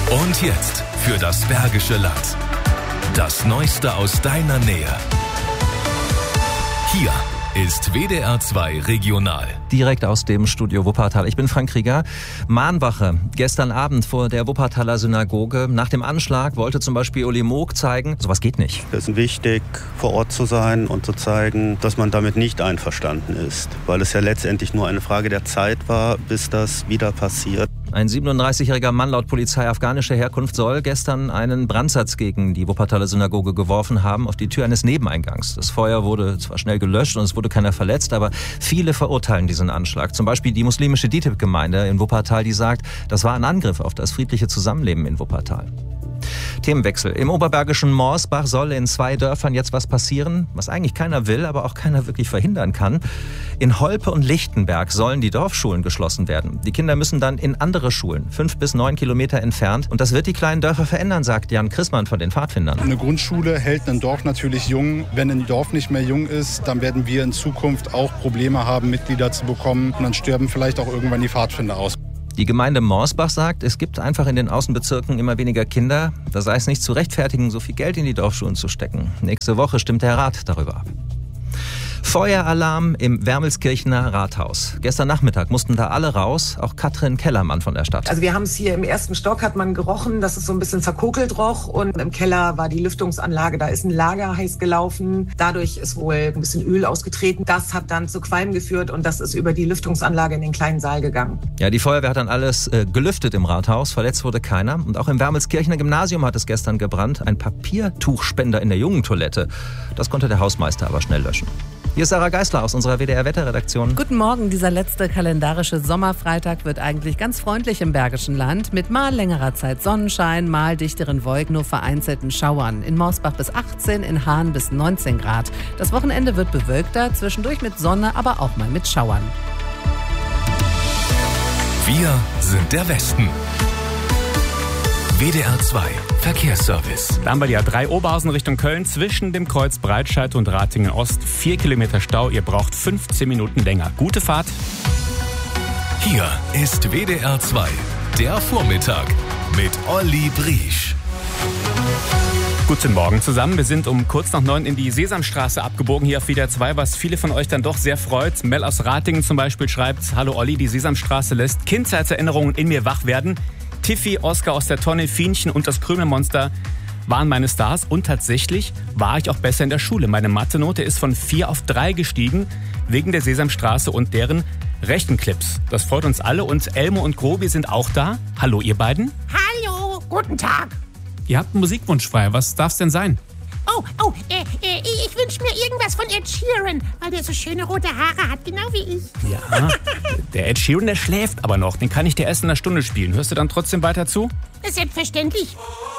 Und jetzt für das Bergische Land. Das Neueste aus deiner Nähe. Hier ist WDR 2 Regional. Direkt aus dem Studio Wuppertal. Ich bin Frank Krieger. Mahnwache gestern Abend vor der Wuppertaler Synagoge. Nach dem Anschlag wollte zum Beispiel Uli Moog zeigen, sowas geht nicht. Es ist wichtig, vor Ort zu sein und zu zeigen, dass man damit nicht einverstanden ist. Weil es ja letztendlich nur eine Frage der Zeit war, bis das wieder passiert. Ein 37-jähriger Mann laut Polizei afghanischer Herkunft soll gestern einen Brandsatz gegen die Wuppertaler Synagoge geworfen haben auf die Tür eines Nebeneingangs. Das Feuer wurde zwar schnell gelöscht und es wurde keiner verletzt, aber viele verurteilen diesen Anschlag. Zum Beispiel die muslimische DİTİB-Gemeinde in Wuppertal, die sagt, das war ein Angriff auf das friedliche Zusammenleben in Wuppertal. Themenwechsel. Im oberbergischen Morsbach soll in 2 Dörfern jetzt was passieren, was eigentlich keiner will, aber auch keiner wirklich verhindern kann. In Holpe und Lichtenberg sollen die Dorfschulen geschlossen werden. Die Kinder müssen dann in andere Schulen, 5 bis 9 Kilometer entfernt. Und das wird die kleinen Dörfer verändern, sagt Jan Chrismann von den Pfadfindern. Eine Grundschule hält ein Dorf natürlich jung. Wenn ein Dorf nicht mehr jung ist, dann werden wir in Zukunft auch Probleme haben, Mitglieder zu bekommen. Und dann sterben vielleicht auch irgendwann die Pfadfinder aus. Die Gemeinde Morsbach sagt, es gibt einfach in den Außenbezirken immer weniger Kinder. Da sei es nicht zu rechtfertigen, so viel Geld in die Dorfschulen zu stecken. Nächste Woche stimmt der Rat darüber ab. Feueralarm im Wermelskirchener Rathaus. Gestern Nachmittag mussten da alle raus, auch Katrin Kellermann von der Stadt. Also wir haben es hier im 1. Stock, hat man gerochen, dass es so ein bisschen verkokelt roch. Und im Keller war die Lüftungsanlage, da ist ein Lager heiß gelaufen. Dadurch ist wohl ein bisschen Öl ausgetreten. Das hat dann zu Qualm geführt und das ist über die Lüftungsanlage in den kleinen Saal gegangen. Ja, die Feuerwehr hat dann alles gelüftet im Rathaus. Verletzt wurde keiner. Und auch im Wermelskirchener Gymnasium hat es gestern gebrannt. Ein Papiertuchspender in der Jungentoilette. Das konnte der Hausmeister aber schnell löschen. Hier ist Sarah Geisler aus unserer WDR-Wetterredaktion. Guten Morgen. Dieser letzte kalendarische Sommerfreitag wird eigentlich ganz freundlich im Bergischen Land. Mit mal längerer Zeit Sonnenschein, mal dichteren Wolken, nur vereinzelten Schauern. In Morsbach bis 18, in Hahn bis 19 Grad. Das Wochenende wird bewölkter, zwischendurch mit Sonne, aber auch mal mit Schauern. Wir sind der Westen. WDR 2 Verkehrsservice. Da haben wir die A3 Oberhausen Richtung Köln zwischen dem Kreuz Breitscheid und Ratingen Ost. 4 Kilometer Stau, ihr braucht 15 Minuten länger. Gute Fahrt. Hier ist WDR 2, der Vormittag mit Olli Briesch. Guten Morgen zusammen. Wir sind um kurz nach 9 in die Sesamstraße abgebogen hier auf WDR 2, was viele von euch dann doch sehr freut. Mel aus Ratingen zum Beispiel schreibt: Hallo Olli, die Sesamstraße lässt Kindheitserinnerungen in mir wach werden. Tiffy, Oskar aus der Tonne, Fienchen und das Krümelmonster waren meine Stars. Und tatsächlich war ich auch besser in der Schule. Meine Mathe-Note ist von 4 auf 3 gestiegen, wegen der Sesamstraße und deren Rechenclips. Das freut uns alle und Elmo und Grobi sind auch da. Hallo ihr beiden. Hallo, guten Tag. Ihr habt einen Musikwunsch frei. Was darf's denn sein? Ich wünsche mir irgendwas von Ed Sheeran, weil der so schöne rote Haare hat, genau wie ich. Ja, der Ed Sheeran, der schläft aber noch. Den kann ich dir erst in einer Stunde spielen. Hörst du dann trotzdem weiter zu? Selbstverständlich.